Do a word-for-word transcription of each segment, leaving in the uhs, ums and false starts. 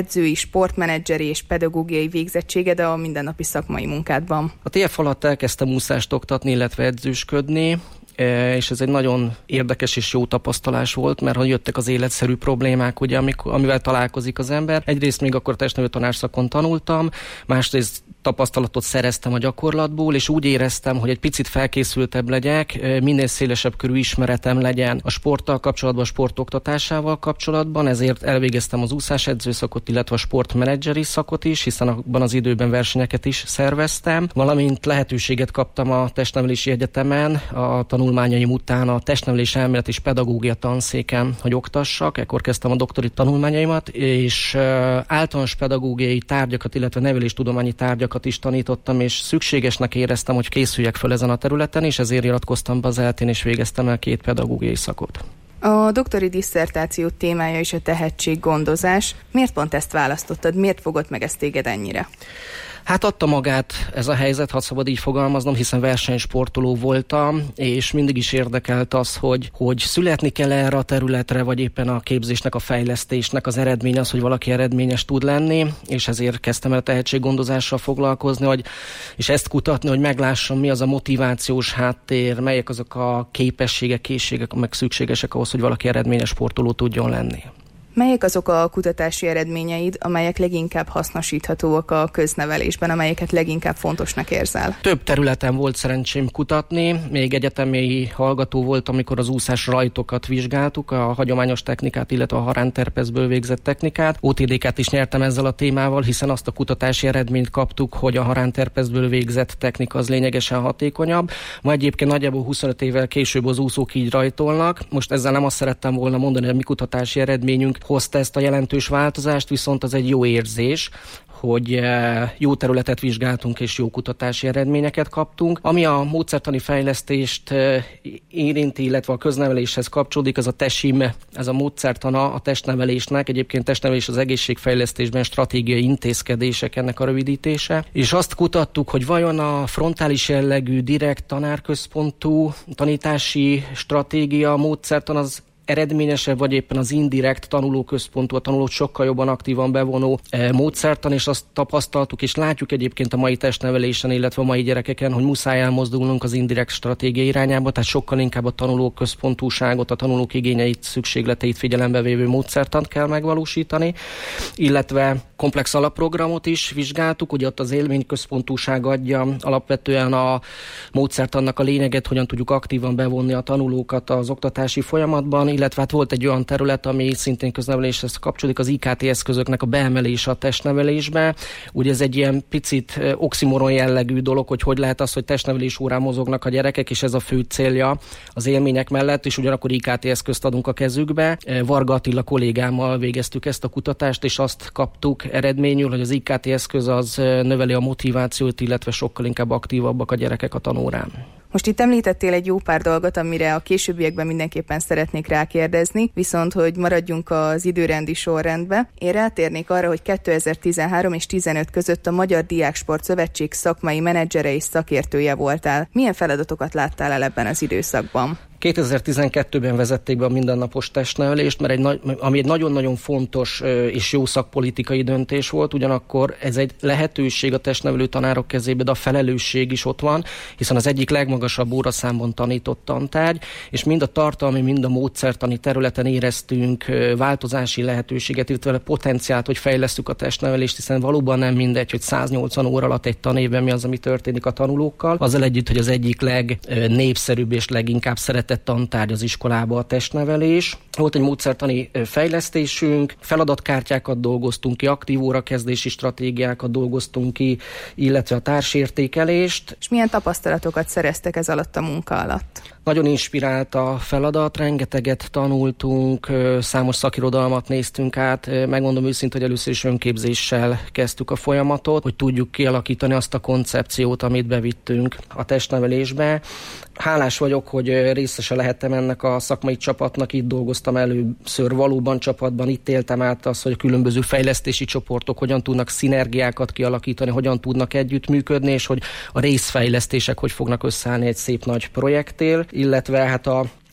edzői, sportmenedzseri és pedagógiai végzettséged a mindennapi szakmai munkádban? A té ef alatt elkezdtem úszást oktatni, illetve edzősködni, és ez egy nagyon érdekes és jó tapasztalás volt, mert ha jöttek az életszerű problémák, ugye, amikor, amivel találkozik az ember. Egyrészt még akkor testnevelő tanárszakon tanultam, másrészt tapasztalatot szereztem a gyakorlatból, és úgy éreztem, hogy egy picit felkészültebb legyek, minél szélesebb körű ismeretem legyen a sporttal kapcsolatban, a sportoktatásával kapcsolatban, ezért elvégeztem az úszásedző szakot, illetve a sportmenedzseri szakot is, hiszen abban az időben versenyeket is szerveztem, valamint lehetőséget kaptam a Testnevelési Egyetemen a tanulmányaim után a testnevelés elmélet és pedagógia tanszéken, hogy oktassak. Ekkor kezdtem a doktori tanulmányaimat, és általános pedagógiai tárgyakat, illetve neveléstudományi tárgyakat is tanítottam, és szükségesnek éreztem, hogy készüljek fel ezen a területen, és ezért iratkoztam be az é el té-n, és végeztem el két pedagógiai szakot. A doktori disszertáció témája is a tehetséggondozás. Miért pont ezt választottad? Miért fogott meg ezt téged ennyire? Hát adta magát ez a helyzet, ha szabad így fogalmaznom, hiszen versenysportoló voltam, és mindig is érdekelt az, hogy, hogy születni kell erre a területre, vagy éppen a képzésnek, a fejlesztésnek az eredmény az, hogy valaki eredményes tud lenni, és ezért kezdtem el tehetséggondozással foglalkozni, hogy, és ezt kutatni, hogy meglássam, mi az a motivációs háttér, melyek azok a képességek, készségek, meg szükségesek ahhoz, hogy valaki eredményes sportoló tudjon lenni. Melyek azok a kutatási eredményeid, amelyek leginkább hasznosíthatóak a köznevelésben, amelyeket leginkább fontosnak érzel? Több területen volt szerencsém kutatni, még egyetemi hallgató volt, amikor az úszás rajtokat vizsgáltuk, a hagyományos technikát, illetve a haránterpeszből végzett technikát. ó té dé ká-t is nyertem ezzel a témával, hiszen azt a kutatási eredményt kaptuk, hogy a haránterpeszből végzett technika az lényegesen hatékonyabb. Ma egyébként nagyjából huszonöt évvel később az úszók így rajtolnak. Most ezzel nem azt szerettem volna mondani, hogy a mi kutatási eredményünk hozta ezt a jelentős változást, viszont az egy jó érzés, hogy jó területet vizsgáltunk és jó kutatási eredményeket kaptunk. Ami a módszertani fejlesztést érinti, illetve a közneveléshez kapcsolódik, az a TESIM, ez a módszertana a testnevelésnek, egyébként testnevelés az egészségfejlesztésben stratégiai intézkedések ennek a rövidítése. És azt kutattuk, hogy vajon a frontális jellegű, direkt tanárközpontú tanítási stratégia, módszertan az eredményesebb, vagy éppen az indirekt tanulóközpontú, a tanulót sokkal jobban aktívan bevonó e, módszertan, és azt tapasztaltuk, és látjuk egyébként a mai testnevelésen, illetve a mai gyerekeken, hogy muszáj elmozdulnunk az indirekt stratégia irányába, tehát sokkal inkább a tanulóközpontúságot, a tanulók igényeit, szükségleteit figyelembe vévő módszertant kell megvalósítani, illetve komplex alapprogramot is vizsgáltuk, ugye ott az élményközpontúság adja alapvetően a módszertannak a lényeget, hogyan tudjuk aktívan bevonni a tanulókat az oktatási folyamatban, illetve hát volt egy olyan terület, ami szintén közneveléshez kapcsolódik, az i ká té eszközöknek a beemelése a testnevelésbe. Ugye ez egy ilyen picit oximoron jellegű dolog, hogy hogy lehet az, hogy testnevelés órán mozognak a gyerekek, és ez a fő célja az élmények mellett, és ugyanakkor i ká té eszközt adunk a kezükbe. Varga Attila kollégámmal végeztük ezt a kutatást, és azt kaptuk eredményül, hogy az i ká té eszköz az növeli a motivációt, illetve sokkal inkább aktívabbak a gyerekek a tanórán. Most itt említettél egy jó pár dolgot, amire a későbbiekben mindenképpen szeretnék rákérdezni, viszont hogy maradjunk az időrendi sorrendbe. Én rátérnék arra, hogy kétezer-tizenhárom és tizenöt között a Magyar Diáksport Szövetség szakmai menedzsere és szakértője voltál. Milyen feladatokat láttál el ebben az időszakban? kétezer-tizenkettőben vezették be a mindennapos testnevelést, mert egy nagy, ami egy nagyon-nagyon fontos és jó szakpolitikai döntés volt, ugyanakkor ez egy lehetőség a testnevelő tanárok kezébe, de a felelősség is ott van, hiszen az egyik legmagasabb óraszámban tanított tantárgy, és mind a tartalmi, mind a módszertani területen éreztünk változási lehetőséget, illetve potenciált, hogy fejlesszük a testnevelést, hiszen valóban nem mindegy, hogy száznyolcvan óra alatt egy tanévben mi az, ami történik a tanulókkal. Azzal együtt, hogy az egyik legnépszerűbb és leginkább szeret tantárgy az iskolába a testnevelés. Volt egy módszertani fejlesztésünk, feladatkártyákat dolgoztunk ki, aktív órakezdési stratégiákat dolgoztunk ki, illetve a társértékelést. És milyen tapasztalatokat szereztek ez alatt a munka alatt? Nagyon inspirált a feladat, rengeteget tanultunk, számos szakirodalmat néztünk át. Megmondom őszintén, hogy először is önképzéssel kezdtük a folyamatot, hogy tudjuk kialakítani azt a koncepciót, amit bevittünk a testnevelésbe. Hálás vagyok, hogy részese lehettem ennek a szakmai csapatnak, itt dolgoztam először valóban csapatban, itt éltem át azt, hogy a különböző fejlesztési csoportok hogyan tudnak szinergiákat kialakítani, hogyan tudnak együttműködni, és hogy a részfejlesztések hogy fognak összeállni egy szép nagy projekttél, illetve hát a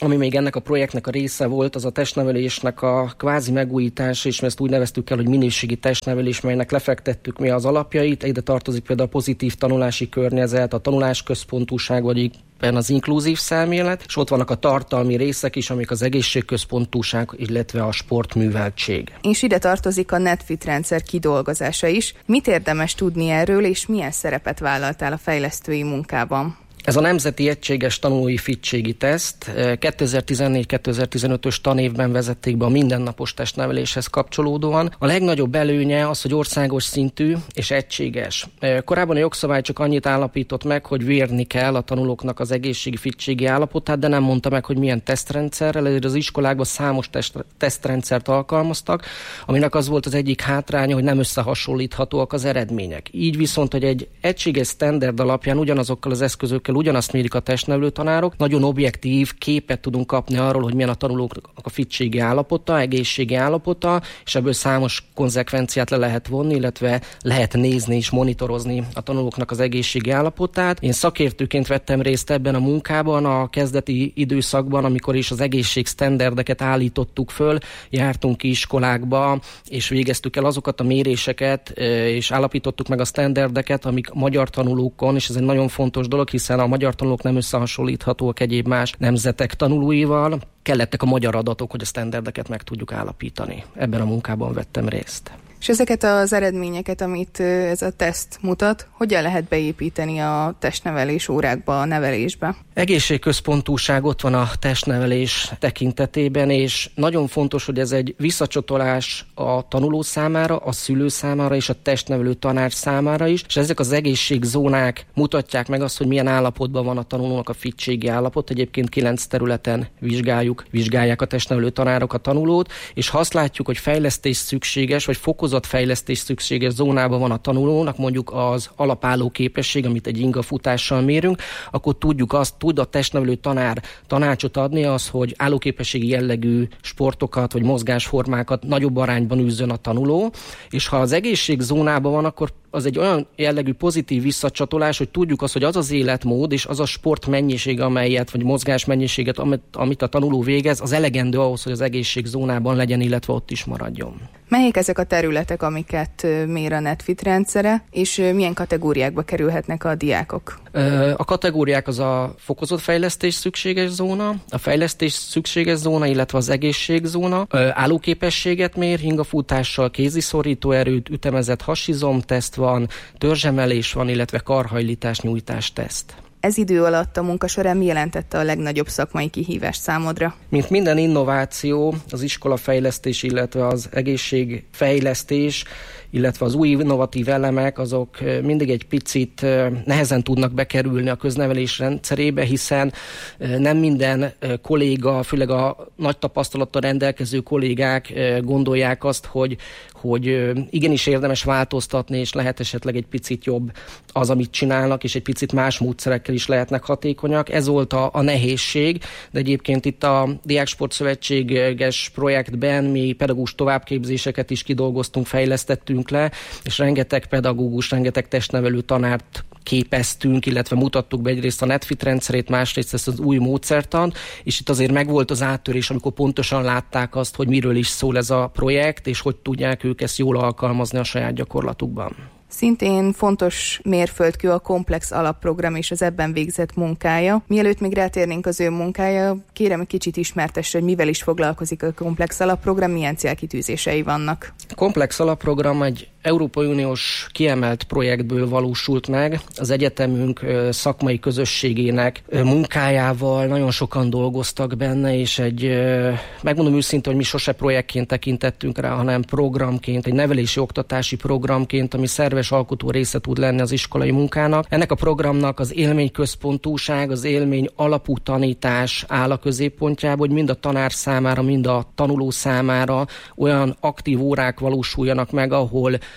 ami még ennek a projektnek a része volt, az a testnevelésnek a kvázi megújítása, és mi ezt úgy neveztük el, hogy minőségi testnevelés, melynek lefektettük mi az alapjait. Ide tartozik például a pozitív tanulási környezet, a tanulásközpontúság, vagy az inkluzív szemlélet, és ott vannak a tartalmi részek is, amik az egészségközpontúság, illetve a sportműveltség. És ide tartozik a NetFit rendszer kidolgozása is. Mit érdemes tudni erről, és milyen szerepet vállaltál a fejlesztői munkában? Ez a Nemzeti Egységes Tanulói Fittségi Teszt kétezer-tizennégy kétezer-tizenötös tanévben vezették be a mindennapos testneveléshez kapcsolódóan. A legnagyobb előnye az, hogy országos szintű és egységes. Korábban a jogszabály csak annyit állapított meg, hogy vérni kell a tanulóknak az egészségi fittségi állapotát, de nem mondta meg, hogy milyen tesztrendszerrel, ezért az iskolákban számos test, tesztrendszert alkalmaztak, aminek az volt az egyik hátránya, hogy nem összehasonlíthatóak az eredmények. Így viszont, hogy egy egységes standard alapján ugyanazokkal az eszközökkel ugyanazt mérik a testnevelő tanárok, nagyon objektív képet tudunk kapni arról, hogy milyen a tanulóknak a fittségi állapota, egészségi állapota, és ebből számos konzekvenciát le lehet vonni, illetve lehet nézni és monitorozni a tanulóknak az egészségi állapotát. Én szakértőként vettem részt ebben a munkában a kezdeti időszakban, amikor is az egészségsztenderdeket állítottuk föl, jártunk ki iskolákba, és végeztük el azokat a méréseket, és állapítottuk meg a sztenderdeket, amik magyar tanulókon, és ez egy nagyon fontos dolog, hiszen a magyar tanulók nem összehasonlíthatóak egyéb más nemzetek tanulóival. Kellettek a magyar adatok, hogy a sztenderdeket meg tudjuk állapítani. Ebben a munkában vettem részt. És ezeket az eredményeket, amit ez a teszt mutat, hogyan lehet beépíteni a testnevelés órákba, a nevelésbe? Egészségközpontúság ott van a testnevelés tekintetében, és nagyon fontos, hogy ez egy visszacsatolás a tanuló számára, a szülő számára és a testnevelő tanár számára is, és ezek az egészségzónák mutatják meg azt, hogy milyen állapotban van a tanulónak a fittségi állapot. Egyébként kilenc területen vizsgáljuk, vizsgálják a testnevelő tanárok a tanulót, és ha azt látjuk, hogy fejlesztés szükséges, vagy fokozott fejlesztés szükséges zónában van a tanulónak, mondjuk az alapálló képesség, amit egy ingafutással mérünk, akkor tudjuk azt, tud a testnevelő tanár tanácsot adni az, hogy állóképességi jellegű sportokat vagy mozgásformákat nagyobb arányban űzzön a tanuló, és ha az egészség zónában van, akkor az egy olyan jellegű pozitív visszacsatolás, hogy tudjuk azt, hogy az az életmód és az a sport mennyiség, amelyet, vagy mozgás mennyiséget, amit, amit a tanuló végez, az elegendő ahhoz, hogy az egészségzónában legyen, illetve ott is maradjon. Melyik ezek a területek, amiket mér a NetFit rendszere, és milyen kategóriákba kerülhetnek a diákok? A kategóriák az a fokozott fejlesztés szükséges zóna, a fejlesztés szükséges zóna, illetve az egészségzóna. Állóképességet mér, hingafutással, kéziszorító erőt, ütemezett hasizomteszt van, törzsemelés van, illetve karhajlítás nyújtás teszt. Ez idő alatt a munka során mi jelentette a legnagyobb szakmai kihívást számodra? Mint minden innováció, az iskolafejlesztés, illetve az egészségfejlesztés, illetve az új innovatív elemek, azok mindig egy picit nehezen tudnak bekerülni a köznevelés rendszerébe, hiszen nem minden kolléga, főleg a nagy tapasztalattal rendelkező kollégák gondolják azt, hogy, hogy igenis érdemes változtatni, és lehet esetleg egy picit jobb az, amit csinálnak, és egy picit más módszerekkel is lehetnek hatékonyak. Ez volt a, a nehézség, de egyébként itt a Diáksportszövetséges projektben mi pedagógus továbbképzéseket is kidolgoztunk, fejlesztettünk le, és rengeteg pedagógus, rengeteg testnevelő tanárt képeztünk, illetve mutattuk be egyrészt a NetFit rendszerét, másrészt ezt az új módszertant, és itt azért megvolt az áttörés, amikor pontosan látták azt, hogy miről is szól ez a projekt, és hogy tudják ők ezt jól alkalmazni a saját gyakorlatukban. Szintén fontos mérföldkő a komplex alapprogram és az ebben végzett munkája. Mielőtt még rátérnénk az ő munkája, kérem, egy kicsit ismertesse, hogy mivel is foglalkozik a komplex alapprogram, milyen célkitűzései vannak. A komplex alapprogram egy Európai Uniós kiemelt projektből valósult meg. Az egyetemünk szakmai közösségének munkájával nagyon sokan dolgoztak benne, és egy, megmondom őszintén, hogy mi sose projektként tekintettünk rá, hanem programként, egy nevelési oktatási programként, ami szerves alkotó része tud lenni az iskolai munkának. Ennek a programnak az élményközpontúság, az élmény alapú tanítás áll a középpontjában, hogy mind a tanár számára, mind a tanuló számára olyan aktív órák valósuljanak meg, ahol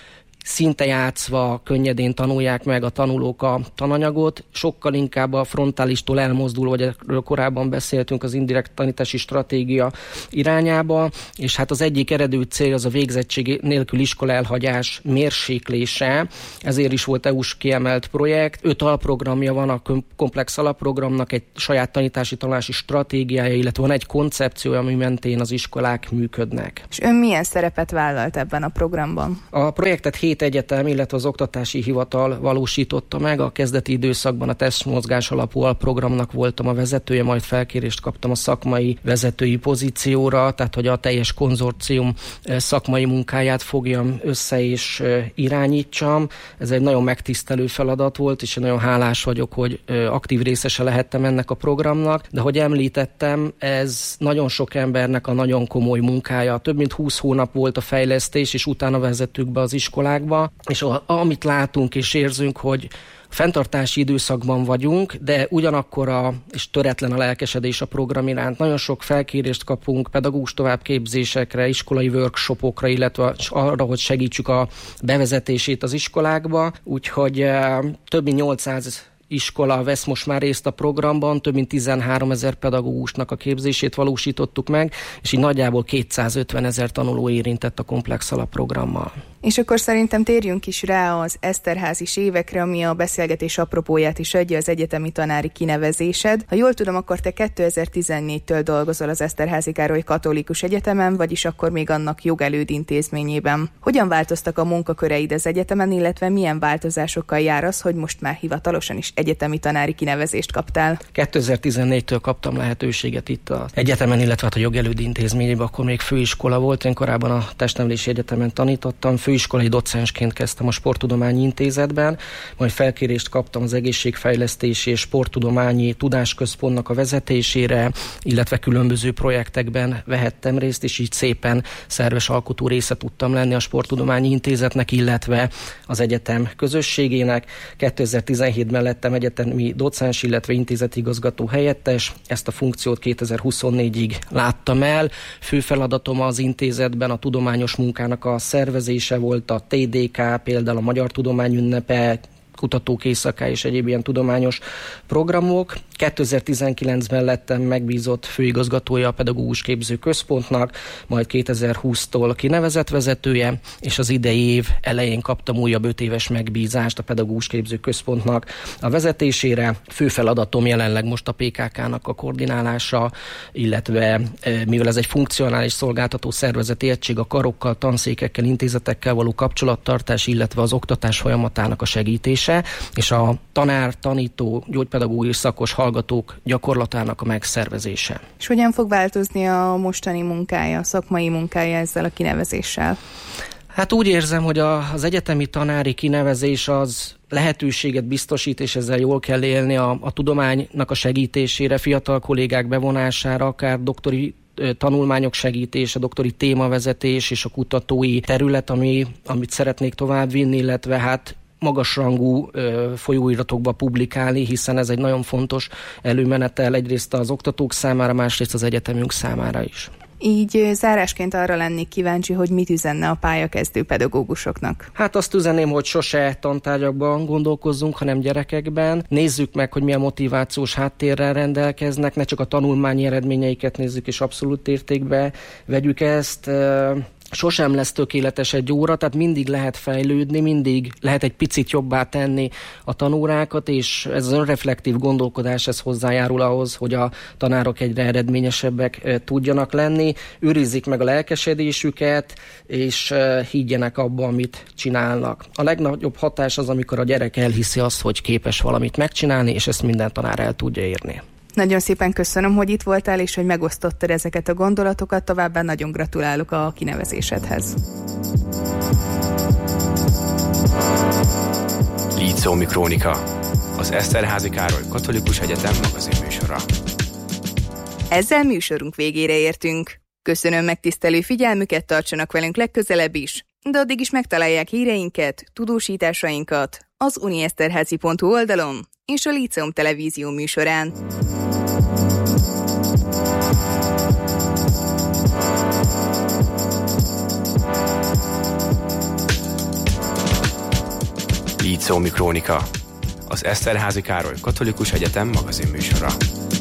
szinte játszva, könnyedén tanulják meg a tanulók a tananyagot, sokkal inkább a frontálistól elmozdul, vagy erről korábban beszéltünk, az indirekt tanítási stratégia irányába, és hát az egyik eredő cél az a végzettség nélkül iskola elhagyás mérséklése, ezért is volt é u-s kiemelt projekt. Öt alprogramja van a komplex alapprogramnak, egy saját tanítási tanulási stratégiája, illetve van egy koncepciója, ami mentén az iskolák működnek. És ön milyen szerepet vállalt ebben a programban? A projektet hét egyetem, illetve az Oktatási Hivatal valósította meg. A kezdeti időszakban a tesztmozgás alapú alprogramnak voltam a vezetője, majd felkérést kaptam a szakmai vezetői pozícióra, tehát hogy a teljes konzorcium szakmai munkáját fogjam össze és irányítsam. Ez egy nagyon megtisztelő feladat volt, és én nagyon hálás vagyok, hogy aktív részese lehettem ennek a programnak, de hogy említettem, ez nagyon sok embernek a nagyon komoly munkája. Több mint húsz hónap volt a fejlesztés, és utána vezettük be az iskolákba, és amit látunk és érzünk, hogy fenntartási időszakban vagyunk, de ugyanakkor a, és töretlen a lelkesedés a program iránt. Nagyon sok felkérést kapunk pedagógus továbbképzésekre, iskolai workshopokra, illetve arra, hogy segítsük a bevezetését az iskolákba. Úgyhogy e, több mint nyolcszáz iskola vesz most már részt a programban, több mint tizenháromezer pedagógusnak a képzését valósítottuk meg, és így nagyjából kétszázötvenezer tanuló érintett a komplex alapprogrammal. És akkor szerintem térjünk is rá az Eszterházis évekre, ami a beszélgetés apropóját is adja, az egyetemi tanári kinevezésed. Ha jól tudom, akkor te kétezer-tizennégytől dolgozol az Eszterházy Károly Katolikus Egyetemen, vagyis akkor még annak jogelőd intézményében. Hogyan változtak a munkaköreid az egyetemen, illetve milyen változásokkal jár az, hogy most már hivatalosan is egyetemi tanári kinevezést kaptál? kétezer-tizennégytől kaptam lehetőséget itt az egyetemen, illetve a jogelőd intézményében, akkor még főiskola volt, én korábban a Testnevelési Egyetemen tanítottam, főiskolai docensként kezdtem a Sporttudományi Intézetben, majd felkérést kaptam az Egészségfejlesztési és Sporttudományi Tudásközpontnak a vezetésére, illetve különböző projektekben vehettem részt, és így szépen szerves alkotó része tudtam lenni a Sporttudományi Intézetnek, illetve az egyetem közösségének. kétezer-tizenhétben lettem egyetemi docens, illetve intézeti igazgató helyettes. Ezt a funkciót kétezer-huszonnégyig láttam el. Fő feladatom az intézetben a tudományos munkának a szervezése volt, a té dé ká, például a Magyar Tudományünnepe, kutatók éjszaká és egyéb ilyen tudományos programok. kétezer-tizenkilencben lettem megbízott főigazgatója a Pedagógus Képző Központnak, majd kétezer-húsztól kinevezett vezetője, és az idei év elején kaptam újabb öt éves megbízást a Pedagógus Képző Központnak a vezetésére. Fő feladatom jelenleg most a pé ká ká-nak a koordinálása, illetve mivel ez egy funkcionális szolgáltató szervezeti egység, a karokkal, tanszékekkel, intézetekkel való kapcsolattartás, illetve az oktatás folyamatának a segítése, és a tanár, tanító, gyógypedagógus szakos hallgatók gyakorlatának a megszervezése. És hogyan fog változni a mostani munkája, a szakmai munkája ezzel a kinevezéssel? Hát úgy érzem, hogy a, az egyetemi tanári kinevezés az lehetőséget biztosít, és ezzel jól kell élni a, a tudománynak a segítésére, fiatal kollégák bevonására, akár doktori tanulmányok segítése, doktori témavezetés és a kutatói terület, ami, amit szeretnék továbbvinni, illetve hát magasrangú ö, folyóiratokba publikálni, hiszen ez egy nagyon fontos előmenetel egyrészt az oktatók számára, másrészt az egyetemünk számára is. Így zárásként arra lennék kíváncsi, hogy mit üzenne a pályakezdő pedagógusoknak. Hát azt üzenném, hogy sose tantárgyakban gondolkozzunk, hanem gyerekekben. Nézzük meg, hogy milyen motivációs háttérrel rendelkeznek, ne csak a tanulmányi eredményeiket nézzük, és abszolút értékbe vegyük ezt. Sosem lesz tökéletes egy óra, tehát mindig lehet fejlődni, mindig lehet egy picit jobbá tenni a tanórákat, és ez az önreflektív gondolkodás, ez hozzájárul ahhoz, hogy a tanárok egyre eredményesebbek tudjanak lenni. Őrizzék meg a lelkesedésüket, és higgyenek abba, amit csinálnak. A legnagyobb hatás az, amikor a gyerek elhiszi azt, hogy képes valamit megcsinálni, és ezt minden tanár el tudja érni. Nagyon szépen köszönöm, hogy itt voltál, és hogy megosztottad ezeket a gondolatokat, továbbá nagyon gratulálok a kinevezésedhez. Líceumi Krónika, az Eszterházy Károly Katolikus Egyetem magazinműsora. Ezzel műsorunk végére értünk. Köszönöm megtisztelő figyelmüket, tartsanak velünk legközelebb is, de addig is megtalálják híreinket, tudósításainkat az unieszterházy pont hu oldalon és a Líceum televízió műsorán. Így szól mi Krónika, az Eszterházy Károly Katolikus Egyetem magazinműsora.